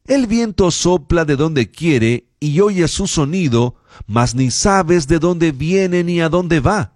El viento sopla de donde quiere y oyes su sonido, mas ni sabes de dónde viene ni a dónde va.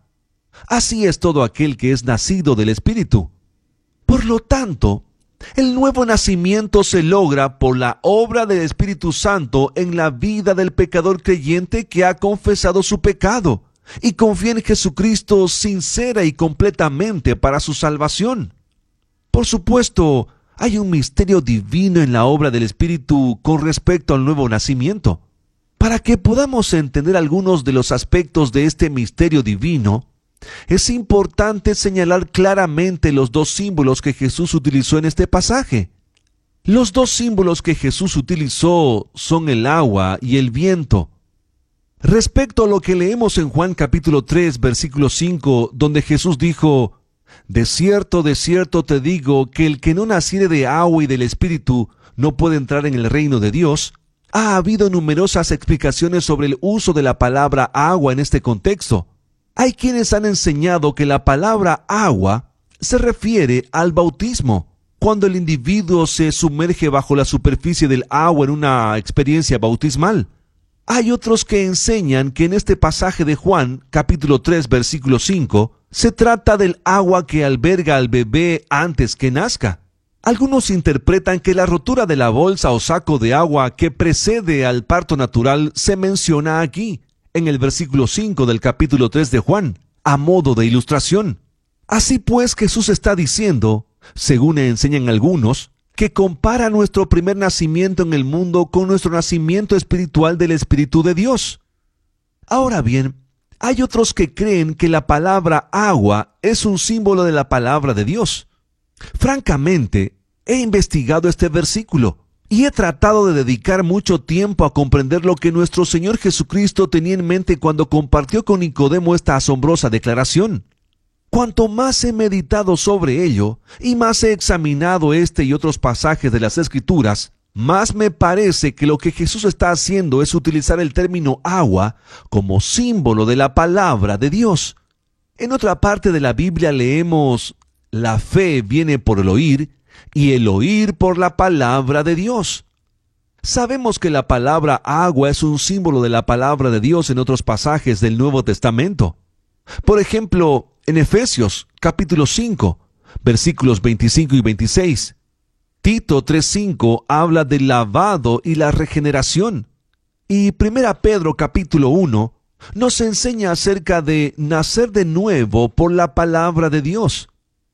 Así es todo aquel que es nacido del Espíritu. Por lo tanto, el nuevo nacimiento se logra por la obra del Espíritu Santo en la vida del pecador creyente que ha confesado su pecado y confía en Jesucristo sincera y completamente para su salvación. Por supuesto, hay un misterio divino en la obra del Espíritu con respecto al nuevo nacimiento. Para que podamos entender algunos de los aspectos de este misterio divino, es importante señalar claramente los dos símbolos que Jesús utilizó en este pasaje. Los dos símbolos que Jesús utilizó son el agua y el viento. Respecto a lo que leemos en Juan capítulo 3, versículo 5, donde Jesús dijo: de cierto te digo que el que no naciere de agua y del Espíritu no puede entrar en el reino de Dios, ha habido numerosas explicaciones sobre el uso de la palabra agua en este contexto. Hay quienes han enseñado que la palabra agua se refiere al bautismo, cuando el individuo se sumerge bajo la superficie del agua en una experiencia bautismal. Hay otros que enseñan que en este pasaje de Juan, capítulo 3, versículo 5, se trata del agua que alberga al bebé antes que nazca. Algunos interpretan que la rotura de la bolsa o saco de agua que precede al parto natural se menciona aquí, en el versículo 5 del capítulo 3 de Juan, a modo de ilustración. Así pues, Jesús está diciendo, según enseñan algunos, que compara nuestro primer nacimiento en el mundo con nuestro nacimiento espiritual del Espíritu de Dios. Ahora bien, hay otros que creen que la palabra agua es un símbolo de la palabra de Dios. Francamente, he investigado este versículo y he tratado de dedicar mucho tiempo a comprender lo que nuestro Señor Jesucristo tenía en mente cuando compartió con Nicodemo esta asombrosa declaración. Cuanto más he meditado sobre ello y más he examinado este y otros pasajes de las Escrituras, más me parece que lo que Jesús está haciendo es utilizar el término agua como símbolo de la palabra de Dios. En otra parte de la Biblia leemos: la fe viene por el oír y el oír por la palabra de Dios. Sabemos que la palabra agua es un símbolo de la palabra de Dios en otros pasajes del Nuevo Testamento. Por ejemplo, en Efesios capítulo 5, versículos 25 y 26. Tito 3:5 habla del lavado y la regeneración. Y 1 Pedro capítulo 1 nos enseña acerca de nacer de nuevo por la palabra de Dios.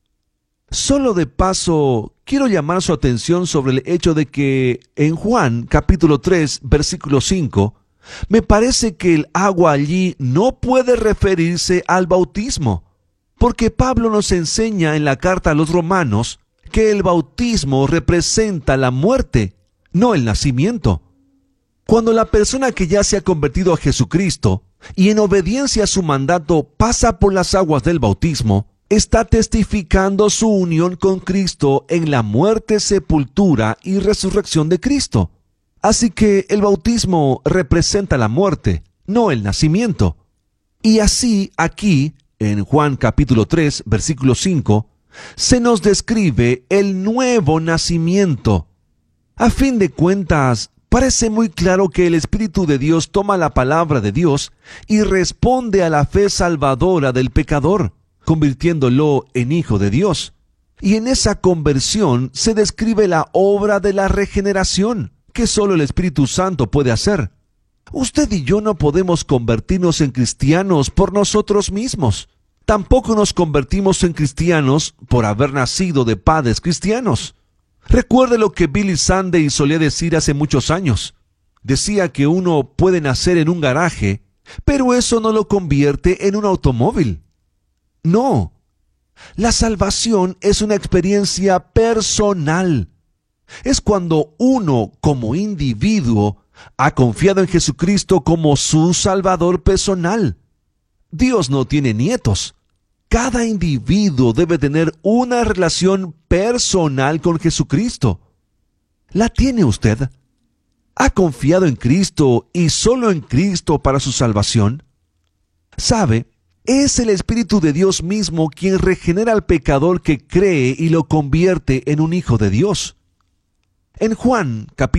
Solo de paso, quiero llamar su atención sobre el hecho de que en Juan capítulo 3, versículo 5, me parece que el agua allí no puede referirse al bautismo, porque Pablo nos enseña en la carta a los Romanos que el bautismo representa la muerte, no el nacimiento. Cuando la persona que ya se ha convertido a Jesucristo y en obediencia a su mandato pasa por las aguas del bautismo, está testificando su unión con Cristo en la muerte, sepultura y resurrección de Cristo. Así que el bautismo representa la muerte, no el nacimiento. Y así aquí, en Juan capítulo 3, versículo 5, se nos describe el nuevo nacimiento. A fin de cuentas, parece muy claro que el Espíritu de Dios toma la palabra de Dios y responde a la fe salvadora del pecador, convirtiéndolo en hijo de Dios. Y en esa conversión se describe la obra de la regeneración, que solo el Espíritu Santo puede hacer. Usted y yo no podemos convertirnos en cristianos por nosotros mismos. Tampoco nos convertimos en cristianos por haber nacido de padres cristianos. Recuerde lo que Billy Sunday solía decir hace muchos años. Decía que uno puede nacer en un garaje, pero eso no lo convierte en un automóvil. No. La salvación es una experiencia personal. Es cuando uno, como individuo, ha confiado en Jesucristo como su Salvador personal. Dios no tiene nietos. Cada individuo debe tener una relación personal con Jesucristo. ¿La tiene usted? ¿Ha confiado en Cristo y solo en Cristo para su salvación? ¿Sabe? Es el Espíritu de Dios mismo quien regenera al pecador que cree y lo convierte en un hijo de Dios. En Juan capítulo